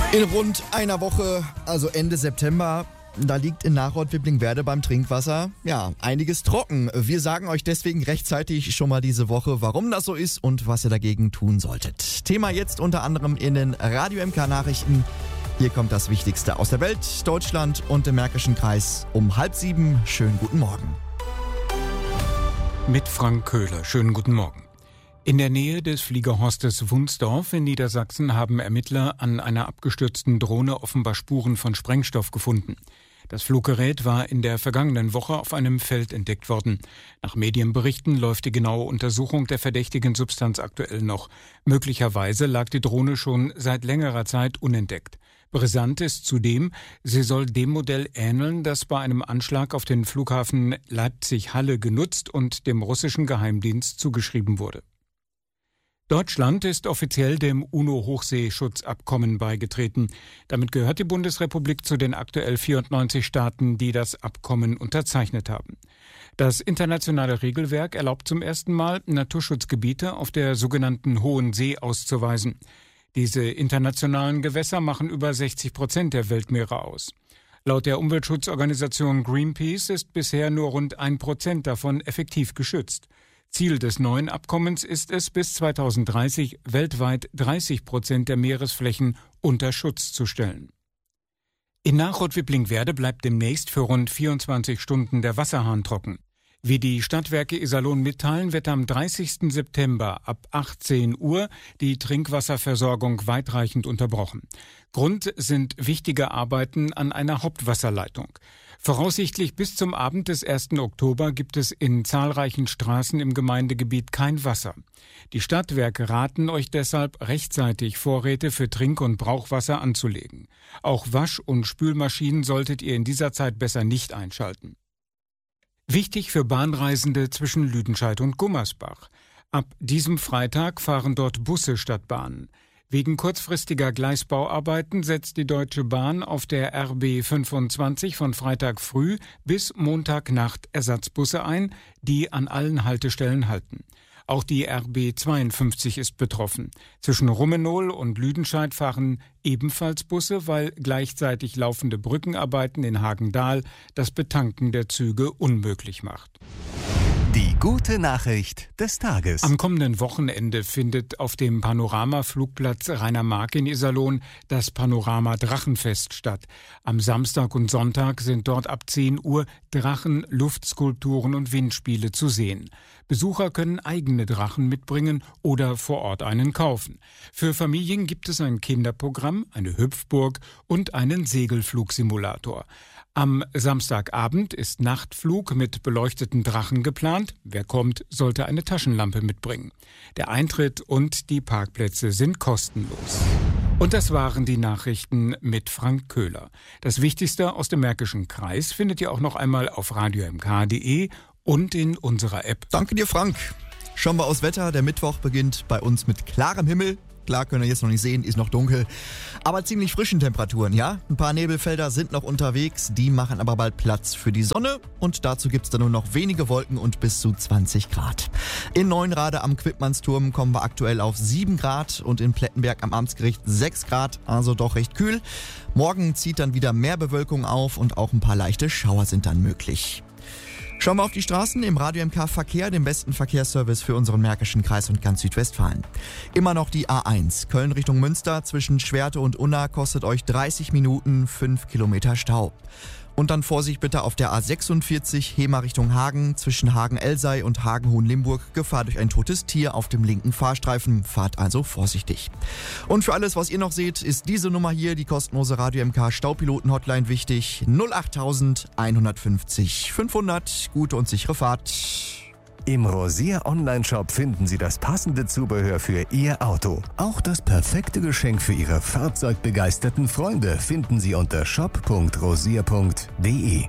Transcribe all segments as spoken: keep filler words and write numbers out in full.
In rund einer Woche, also Ende September, da liegt in Nachort-Wipplingwerde beim Trinkwasser, ja, einiges trocken. Wir sagen euch deswegen rechtzeitig schon mal diese Woche, warum das so ist und was ihr dagegen tun solltet. Thema jetzt unter anderem in den Radio M K-Nachrichten. Hier kommt das Wichtigste aus der Welt, Deutschland und dem Märkischen Kreis um halb sieben. Schönen guten Morgen. Mit Frank Köhler. Schönen guten Morgen. In der Nähe des Fliegerhorstes Wunsdorf in Niedersachsen haben Ermittler an einer abgestürzten Drohne offenbar Spuren von Sprengstoff gefunden. Das Fluggerät war in der vergangenen Woche auf einem Feld entdeckt worden. Nach Medienberichten läuft die genaue Untersuchung der verdächtigen Substanz aktuell noch. Möglicherweise lag die Drohne schon seit längerer Zeit unentdeckt. Brisant ist zudem, sie soll dem Modell ähneln, das bei einem Anschlag auf den Flughafen Leipzig-Halle genutzt und dem russischen Geheimdienst zugeschrieben wurde. Deutschland ist offiziell dem UNO-Hochseeschutzabkommen beigetreten. Damit gehört die Bundesrepublik zu den aktuell vierundneunzig Staaten, die das Abkommen unterzeichnet haben. Das internationale Regelwerk erlaubt zum ersten Mal, Naturschutzgebiete auf der sogenannten Hohen See auszuweisen. Diese internationalen Gewässer machen über sechzig Prozent der Weltmeere aus. Laut der Umweltschutzorganisation Greenpeace ist bisher nur rund ein Prozent davon effektiv geschützt. Ziel des neuen Abkommens ist es, bis zweitausenddreißig weltweit dreißig Prozent der Meeresflächen unter Schutz zu stellen. In Nachort-Wipplingwerde bleibt demnächst für rund vierundzwanzig Stunden der Wasserhahn trocken. Wie die Stadtwerke Iserlohn mitteilen, wird am dreißigsten September ab achtzehn Uhr die Trinkwasserversorgung weitreichend unterbrochen. Grund sind wichtige Arbeiten an einer Hauptwasserleitung. Voraussichtlich bis zum Abend des ersten Oktober gibt es in zahlreichen Straßen im Gemeindegebiet kein Wasser. Die Stadtwerke raten euch deshalb, rechtzeitig Vorräte für Trink- und Brauchwasser anzulegen. Auch Wasch- und Spülmaschinen solltet ihr in dieser Zeit besser nicht einschalten. Wichtig für Bahnreisende zwischen Lüdenscheid und Gummersbach. Ab diesem Freitag fahren dort Busse statt Bahnen. Wegen kurzfristiger Gleisbauarbeiten setzt die Deutsche Bahn auf der R B fünfundzwanzig von Freitag früh bis Montagnacht Ersatzbusse ein, die an allen Haltestellen halten. Auch die R B zweiundfünfzig ist betroffen. Zwischen Rummenol und Lüdenscheid fahren ebenfalls Busse, weil gleichzeitig laufende Brückenarbeiten in Hagendahl das Betanken der Züge unmöglich macht. Die gute Nachricht des Tages. Am kommenden Wochenende findet auf dem Panorama-Flugplatz Rainer-Mark in Iserlohn das Panorama-Drachenfest statt. Am Samstag und Sonntag sind dort ab zehn Uhr Drachen, Luftskulpturen und Windspiele zu sehen. Besucher können eigene Drachen mitbringen oder vor Ort einen kaufen. Für Familien gibt es ein Kinderprogramm, eine Hüpfburg und einen Segelflugsimulator. Am Samstagabend ist Nachtflug mit beleuchteten Drachen geplant. Wer kommt, sollte eine Taschenlampe mitbringen. Der Eintritt und die Parkplätze sind kostenlos. Und das waren die Nachrichten mit Frank Köhler. Das Wichtigste aus dem Märkischen Kreis findet ihr auch noch einmal auf radio m k punkt d e und in unserer App. Danke dir, Frank. Schauen wir aufs Wetter. Der Mittwoch beginnt bei uns mit klarem Himmel. Klar, können wir jetzt noch nicht sehen, ist noch dunkel. Aber ziemlich frischen Temperaturen, ja? Ein paar Nebelfelder sind noch unterwegs, die machen aber bald Platz für die Sonne. Und dazu gibt's dann nur noch wenige Wolken und bis zu zwanzig Grad. In Neuenrade am Quipmannsturm kommen wir aktuell auf sieben Grad und in Plettenberg am Amtsgericht sechs Grad, also doch recht kühl. Morgen zieht dann wieder mehr Bewölkung auf und auch ein paar leichte Schauer sind dann möglich. Schauen wir auf die Straßen im Radio M K Verkehr, dem besten Verkehrsservice für unseren Märkischen Kreis und ganz Südwestfalen. Immer noch die A eins, Köln Richtung Münster zwischen Schwerte und Unna kostet euch dreißig Minuten, fünf Kilometer Stau. Und dann Vorsicht bitte auf der A sechsundvierzig, Hemer Richtung Hagen, zwischen Hagen-Elsei und Hagen-Hohenlimburg, Gefahr durch ein totes Tier auf dem linken Fahrstreifen. Fahrt also vorsichtig. Und für alles, was ihr noch seht, ist diese Nummer hier, die kostenlose Radio M K Staupiloten-Hotline wichtig. null acht eins fünfzig fünfhundert, gute und sichere Fahrt. Im Rosier Online-Shop finden Sie das passende Zubehör für Ihr Auto. Auch das perfekte Geschenk für Ihre fahrzeugbegeisterten Freunde finden Sie unter shop punkt rosier punkt d e.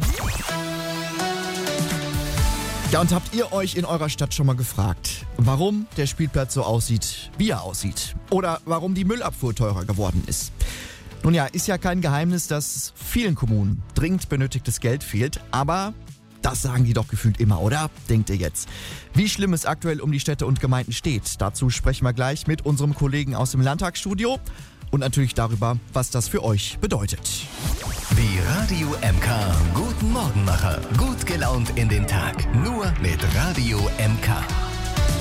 Ja, und habt ihr euch in eurer Stadt schon mal gefragt, warum der Spielplatz so aussieht, wie er aussieht? Oder warum die Müllabfuhr teurer geworden ist? Nun ja, ist ja kein Geheimnis, dass vielen Kommunen dringend benötigtes Geld fehlt, aber das sagen die doch gefühlt immer, oder? Denkt ihr jetzt. Wie schlimm es aktuell um die Städte und Gemeinden steht, dazu sprechen wir gleich mit unserem Kollegen aus dem Landtagsstudio. und natürlich darüber, was das für euch bedeutet. Die Radio M K Guten Morgenmacher. Gut gelaunt in den Tag. Nur mit Radio M K.